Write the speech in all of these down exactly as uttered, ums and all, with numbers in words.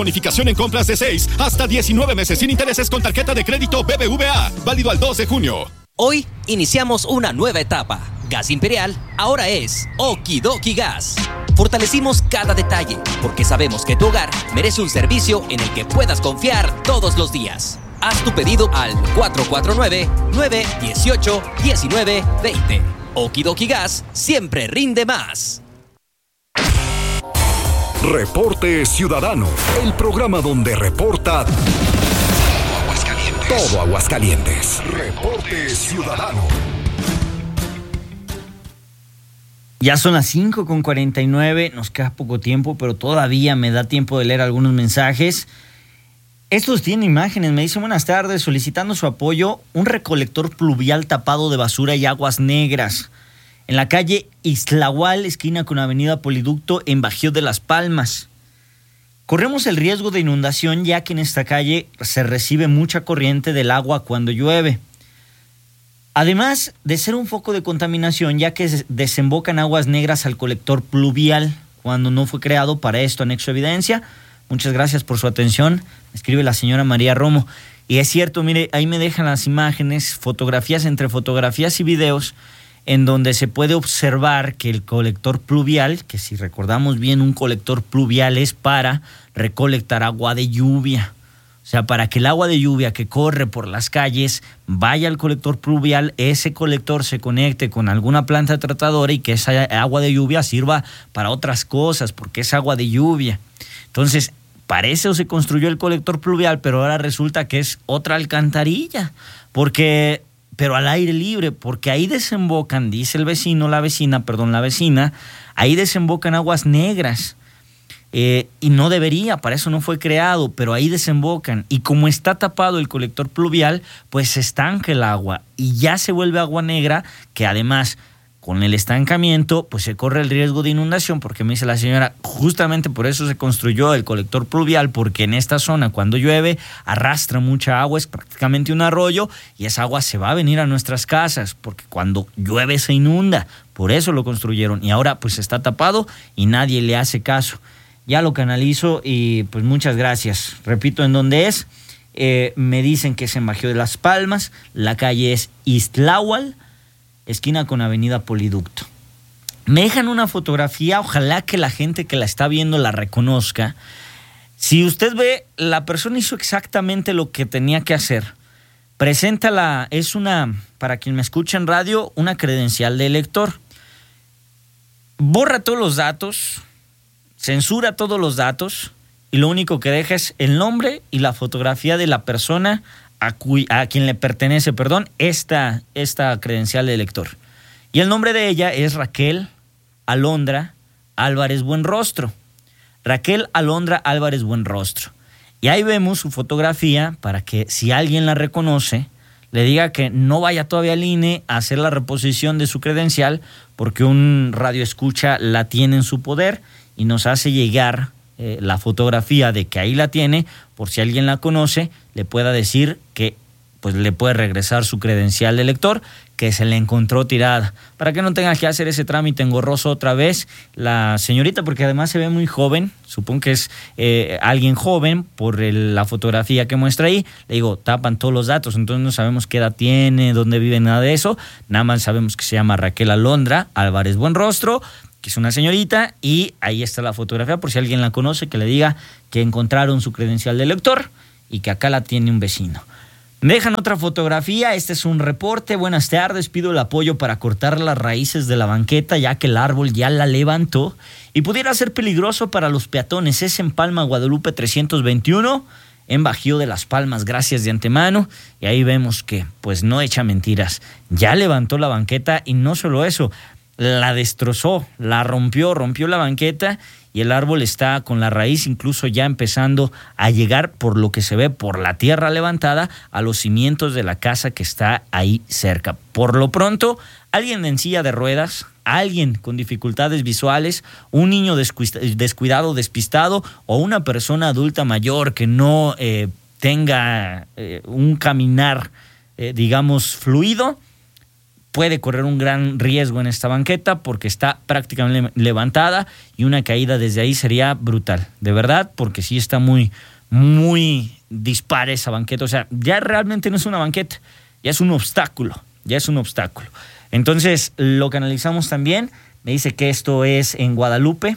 Bonificación en compras de seis hasta diecinueve meses sin intereses con tarjeta de crédito B B V A. Válido al dos de junio. Hoy iniciamos una nueva etapa. Gas Imperial ahora es Okidoki Gas. Fortalecimos cada detalle porque sabemos que tu hogar merece un servicio en el que puedas confiar todos los días. Haz tu pedido al cuatro cuatro nueve, nueve uno ocho, uno nueve dos cero. Okidoki Gas siempre rinde más. Reporte Ciudadano, el programa donde reporta todo Aguascalientes. Todo Aguascalientes. Reporte Ciudadano. Ya son las cinco con cuarenta y nueve, nos queda poco tiempo, pero todavía me da tiempo de leer algunos mensajes. Estos tienen imágenes, me dicen buenas tardes, solicitando su apoyo, un recolector pluvial tapado de basura y aguas negras en la calle Ixtlahual, esquina con avenida Poliducto, en Bajío de las Palmas. Corremos el riesgo de inundación ya que en esta calle se recibe mucha corriente del agua cuando llueve. Además de ser un foco de contaminación, ya que desembocan aguas negras al colector pluvial cuando no fue creado para esto, anexo evidencia. Muchas gracias por su atención, escribe la señora María Romo. Y es cierto, mire, ahí me dejan las imágenes, fotografías entre fotografías y videos, en donde se puede observar que el colector pluvial, que si recordamos bien, un colector pluvial es para recolectar agua de lluvia. O sea, para que el agua de lluvia que corre por las calles vaya al colector pluvial, ese colector se conecte con alguna planta tratadora y que esa agua de lluvia sirva para otras cosas, porque es agua de lluvia. Entonces, para eso se construyó el colector pluvial, pero ahora resulta que es otra alcantarilla, porque, pero al aire libre, porque ahí desembocan, dice el vecino, la vecina, perdón, la vecina, ahí desembocan aguas negras. Eh, y no debería, para eso no fue creado, pero ahí desembocan. Y como está tapado el colector pluvial, pues se estanca el agua y ya se vuelve agua negra, que además con el estancamiento pues se corre el riesgo de inundación, porque me dice la señora, justamente por eso se construyó el colector pluvial, porque en esta zona cuando llueve arrastra mucha agua, es prácticamente un arroyo y esa agua se va a venir a nuestras casas, porque cuando llueve se inunda, por eso lo construyeron y ahora pues está tapado y nadie le hace caso. Ya lo canalizo y pues muchas gracias. Repito en dónde es. Eh, me dicen que es en Bajío de las Palmas. La calle es Ixtlahual, esquina con avenida Poliducto. Me dejan una fotografía, ojalá que la gente que la está viendo la reconozca. Si usted ve, la persona hizo exactamente lo que tenía que hacer. Preséntala, es una, para quien me escucha en radio, una credencial de elector. Borra todos los datos, censura todos los datos y lo único que deja es el nombre y la fotografía de la persona a, cui, a quien le pertenece, perdón, esta, esta credencial de elector. Y el nombre de ella es Raquel Alondra Álvarez Buenrostro. Raquel Alondra Álvarez Buenrostro. Y ahí vemos su fotografía para que si alguien la reconoce, le diga que no vaya todavía al I N E a hacer la reposición de su credencial porque un radioescucha la tiene en su poder y nos hace llegar eh, la fotografía de que ahí la tiene, por si alguien la conoce, le pueda decir que pues le puede regresar su credencial de elector, que se le encontró tirada, para que no tenga que hacer ese trámite engorroso otra vez la señorita, porque además se ve muy joven, supongo que es eh, alguien joven por el, la fotografía que muestra ahí. Le digo, tapan todos los datos, entonces no sabemos qué edad tiene, dónde vive, nada de eso, nada más sabemos que se llama Raquel Alondra Álvarez Buenrostro, que es una señorita, y ahí está la fotografía, por si alguien la conoce, que le diga que encontraron su credencial de elector y que acá la tiene un vecino. Me dejan otra fotografía, este es un reporte. Buenas tardes, pido el apoyo para cortar las raíces de la banqueta, ya que el árbol ya la levantó y pudiera ser peligroso para los peatones. Es en Palma Guadalupe trescientos veintiuno, en Bajío de las Palmas. Gracias de antemano. Y ahí vemos que, pues no echa mentiras, ya levantó la banqueta y no solo eso, la destrozó, la rompió, rompió la banqueta y el árbol está con la raíz incluso ya empezando a llegar, por lo que se ve por la tierra levantada, a los cimientos de la casa que está ahí cerca. Por lo pronto, alguien en silla de ruedas, alguien con dificultades visuales, un niño descuidado, despistado o una persona adulta mayor que no eh, tenga eh, un caminar, eh, digamos, fluido, puede correr un gran riesgo en esta banqueta porque está prácticamente levantada y una caída desde ahí sería brutal, de verdad, porque sí está muy, muy dispara esa banqueta. O sea, ya realmente no es una banqueta, ya es un obstáculo, ya es un obstáculo. Entonces, lo que analizamos también, me dice que esto es en Guadalupe,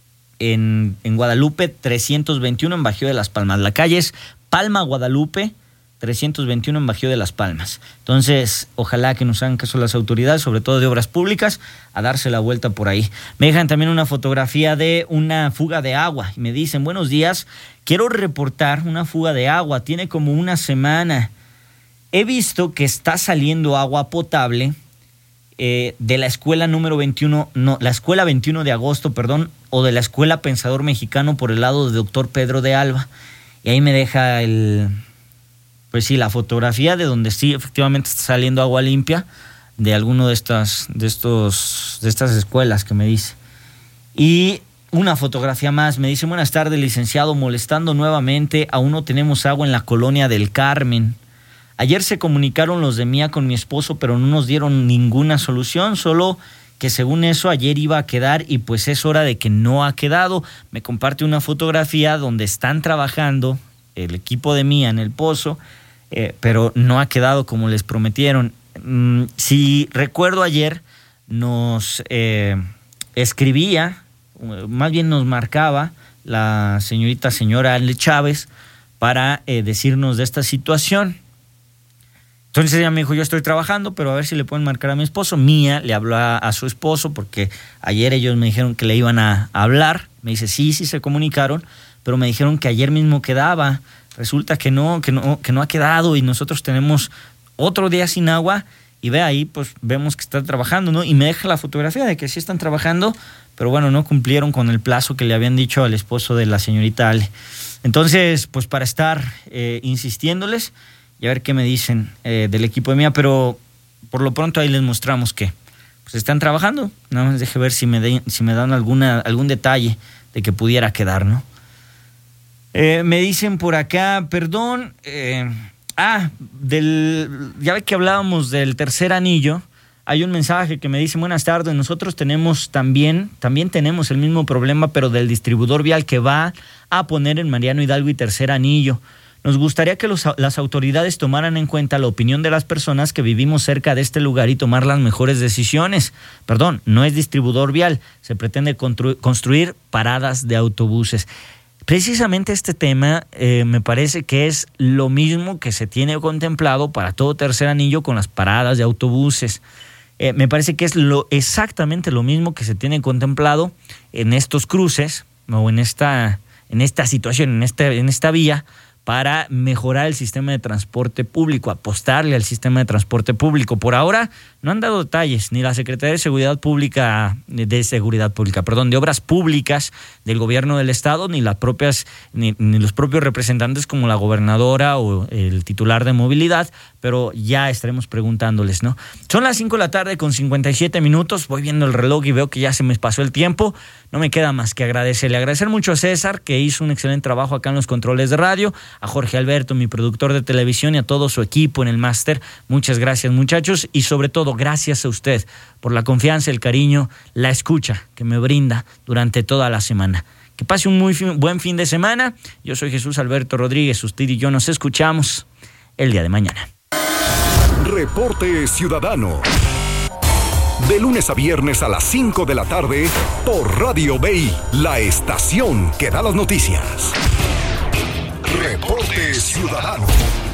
en, en Guadalupe trescientos veintiuno en Bajío de las Palmas. La calle es Palma Guadalupe, trescientos veintiuno en Bajío de las Palmas. Entonces, ojalá que nos hagan caso las autoridades, sobre todo de obras públicas, a darse la vuelta por ahí. Me dejan también una fotografía de una fuga de agua y me dicen, buenos días, quiero reportar una fuga de agua, tiene como una semana. He visto que está saliendo agua potable eh, de la escuela número veintiuno, no, la escuela veintiuno de agosto, perdón, o de la escuela Pensador Mexicano por el lado de doctor Pedro de Alba. Y ahí me deja el... Pues sí, la fotografía de donde sí efectivamente está saliendo agua limpia de alguno de estas, de estos, de estas escuelas que me dice. Y una fotografía más, me dice, buenas tardes, licenciado, molestando nuevamente, aún no tenemos agua en la colonia del Carmen. Ayer se comunicaron los de Mía con mi esposo, pero no nos dieron ninguna solución, solo que según eso ayer iba a quedar y pues es hora de que no ha quedado. Me comparte una fotografía donde están trabajando el equipo de Mía en el pozo, Eh, pero no ha quedado como les prometieron. Mm, si recuerdo ayer, nos eh, escribía, más bien nos marcaba la señorita señora Ale Chávez para eh, decirnos de esta situación. Entonces ella me dijo, yo estoy trabajando, pero a ver si le pueden marcar a mi esposo. Mía le habló a, a su esposo porque ayer ellos me dijeron que le iban a, a hablar. Me dice, sí, sí se comunicaron, pero me dijeron que ayer mismo quedaba. Resulta que no, que no, que no ha quedado y nosotros tenemos otro día sin agua y ve ahí, pues vemos que están trabajando, ¿no? Y me deja la fotografía de que sí están trabajando, pero bueno, no cumplieron con el plazo que le habían dicho al esposo de la señorita Ale. Entonces, pues para estar eh, insistiéndoles y a ver qué me dicen eh, del equipo de Mía, pero por lo pronto ahí les mostramos que pues están trabajando. Nada más deje ver si me, de, si me dan alguna, algún detalle de que pudiera quedar, ¿no? Eh, me dicen por acá, perdón, eh, ah, del, ya ve que hablábamos del tercer anillo, hay un mensaje que me dice, buenas tardes, nosotros tenemos también, también tenemos el mismo problema, pero del distribuidor vial que va a poner en Mariano Hidalgo y tercer anillo. Nos gustaría que los, las autoridades tomaran en cuenta la opinión de las personas que vivimos cerca de este lugar y tomar las mejores decisiones. Perdón, no es distribuidor vial, se pretende constru- construir paradas de autobuses. Precisamente este tema eh, me parece que es lo mismo que se tiene contemplado para todo tercer anillo con las paradas de autobuses. Eh, me parece que es lo, exactamente lo mismo que se tiene contemplado en estos cruces o en esta, en esta situación, en, este, en esta vía, para mejorar el sistema de transporte público, apostarle al sistema de transporte público. Por ahora no han dado detalles, ni la Secretaría de Seguridad Pública, de Seguridad Pública, perdón, de Obras Públicas del Gobierno del Estado, ni las propias, ni, ni los propios representantes como la gobernadora o el titular de movilidad, pero ya estaremos preguntándoles, ¿no? Son las cinco de la tarde con cincuenta y siete minutos, voy viendo el reloj y veo que ya se me pasó el tiempo. No me queda más que agradecerle, agradecer mucho a César, que hizo un excelente trabajo acá en los controles de radio, a Jorge Alberto, mi productor de televisión, y a todo su equipo en el máster. Muchas gracias, muchachos, y sobre todo gracias a usted por la confianza, el cariño, la escucha que me brinda durante toda la semana. Que pase un muy fin, buen fin de semana. Yo soy Jesús Alberto Rodríguez, usted y yo nos escuchamos el día de mañana. Reporte Ciudadano. De lunes a viernes a las cinco de la tarde por Radio B I, la estación que da las noticias. Reporte Ciudadano.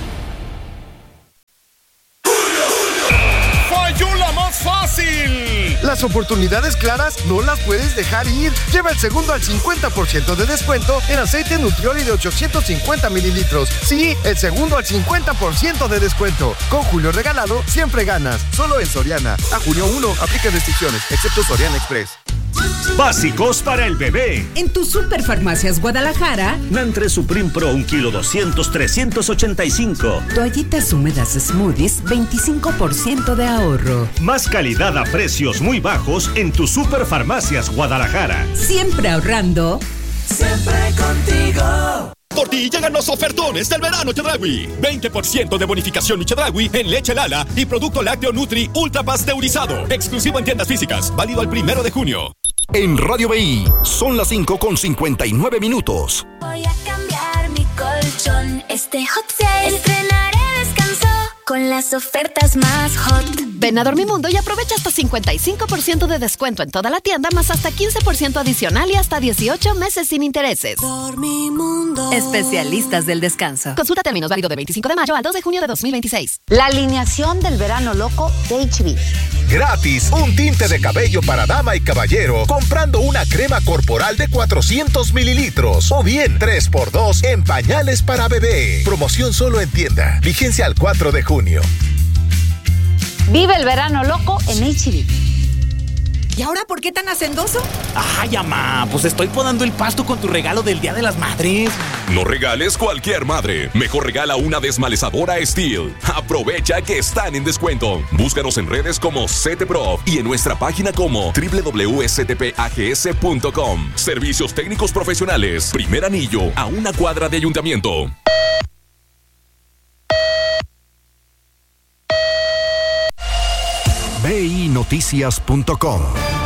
¡Falló la más fácil! Las oportunidades claras no las puedes dejar ir. Lleva el segundo al cincuenta por ciento de descuento en aceite Nutrioli de ochocientos cincuenta mililitros. Sí, el segundo al cincuenta por ciento de descuento. Con Julio Regalado siempre ganas. Solo en Soriana. A junio uno, aplica restricciones, excepto Soriana Express. Básicos para el bebé. En tu Superfarmacias Guadalajara, Nantre Supreme Pro un kilo doscientos, trescientos ochenta y cinco. Toallitas húmedas Smoothies, veinticinco por ciento de ahorro. Más calidad a precios muy bajos en tu Superfarmacias Guadalajara. Siempre ahorrando. Siempre contigo. Por ti llegan los ofertones del verano Chedraui. veinte por ciento de bonificación Chedraui en leche Lala y producto lácteo Nutri ultra pasteurizado. Exclusivo en tiendas físicas. Válido al primero de junio. En Radio B I son las cinco con cincuenta y nueve minutos. Voy a cambiar mi colchón. Este hot sale estrenaré descanso con las ofertas más hot. Ven a Dormimundo y aprovecha hasta cincuenta y cinco por ciento de descuento en toda la tienda, más hasta quince por ciento adicional y hasta dieciocho meses sin intereses. Dormimundo. Especialistas del descanso. Consulta términos, válido de veinticinco de mayo al dos de junio de dos mil veintiséis. La alineación del verano loco de H B. Gratis, un tinte de cabello para dama y caballero comprando una crema corporal de cuatrocientos mililitros o bien tres por dos en pañales para bebé. Promoción solo en tienda. Vigencia al cuatro de junio. Vive el verano loco en H B. ¿Y ahora por qué tan hacendoso? Ay, mamá, pues estoy podando el pasto con tu regalo del Día de las Madres. No regales cualquier madre. Mejor regala una desmalezadora Steel. Aprovecha que están en descuento. Búscanos en redes como CTProf y en nuestra página como doble u doble u doble u punto s t p a g s punto com. Servicios técnicos profesionales. Primer anillo a una cuadra de ayuntamiento. B I noticias punto com.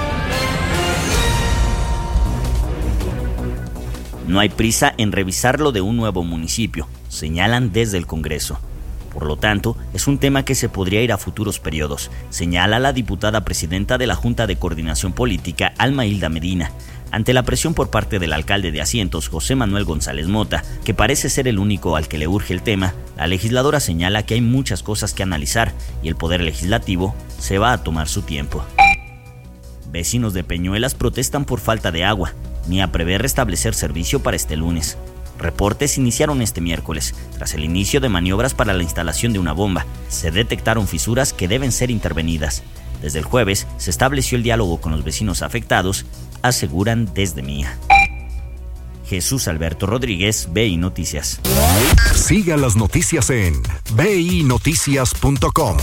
No hay prisa en revisar lo de un nuevo municipio, señalan desde el Congreso. Por lo tanto, es un tema que se podría ir a futuros periodos, señala la diputada presidenta de la Junta de Coordinación Política, Alma Hilda Medina, ante la presión por parte del alcalde de Asientos, José Manuel González Mota, que parece ser el único al que le urge el tema. La legisladora señala que hay muchas cosas que analizar y el Poder Legislativo se va a tomar su tiempo. Vecinos de Peñuelas protestan por falta de agua, ni a prever restablecer servicio para este lunes. Reportes iniciaron este miércoles, tras el inicio de maniobras para la instalación de una bomba. Se detectaron fisuras que deben ser intervenidas. Desde el jueves se estableció el diálogo con los vecinos afectados, aseguran desde Mía. Jesús Alberto Rodríguez, B I Noticias. Siga las noticias en b i noticias punto com.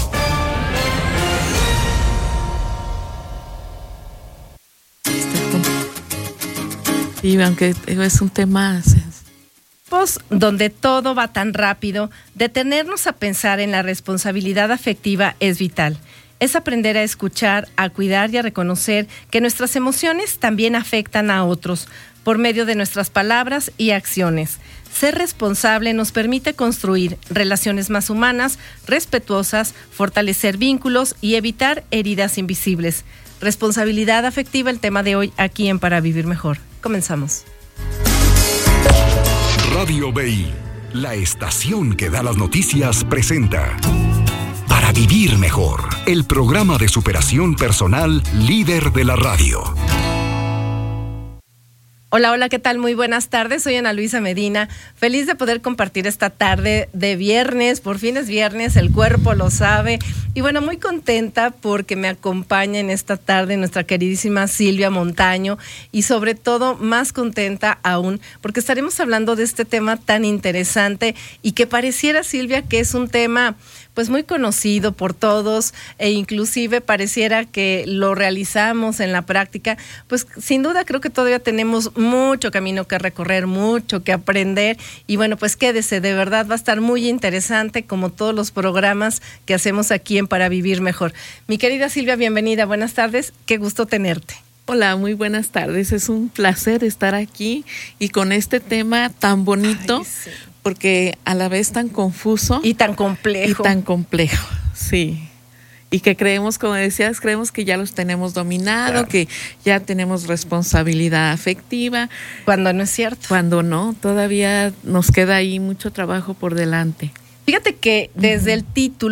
Y aunque es un tema pues, donde todo va tan rápido, detenernos a pensar en la responsabilidad afectiva es vital. Es aprender a escuchar, a cuidar y a reconocer que nuestras emociones también afectan a otros por medio de nuestras palabras y acciones. Ser responsable nos permite construir relaciones más humanas, respetuosas, fortalecer vínculos y evitar heridas invisibles. Responsabilidad afectiva, el tema de hoy aquí en Para Vivir Mejor. Comenzamos. Radio B I, la estación que da las noticias, presenta Para Vivir Mejor, el programa de superación personal líder de la radio. Hola, hola, ¿qué tal? Muy buenas tardes, soy Ana Luisa Medina, feliz de poder compartir esta tarde de viernes, por fin es viernes, el cuerpo lo sabe, y bueno, muy contenta porque me acompaña en esta tarde nuestra queridísima Silvia Montaño, y sobre todo más contenta aún porque estaremos hablando de este tema tan interesante y que pareciera, Silvia, que es un tema pues muy conocido por todos e inclusive pareciera que lo realizamos en la práctica, pues sin duda creo que todavía tenemos mucho camino que recorrer, mucho que aprender y bueno, pues quédese, de verdad va a estar muy interesante como todos los programas que hacemos aquí en Para Vivir Mejor. Mi querida Silvia, bienvenida, buenas tardes, qué gusto tenerte. Hola, muy buenas tardes, es un placer estar aquí y con este tema tan bonito. Ay, sí. Porque a la vez tan confuso. Y tan complejo. Y tan complejo, sí. Y que creemos, como decías, creemos que ya los tenemos dominado, claro, que ya tenemos responsabilidad afectiva. Cuando no es cierto. Cuando no, todavía nos queda ahí mucho trabajo por delante. Fíjate que desde uh-huh. el título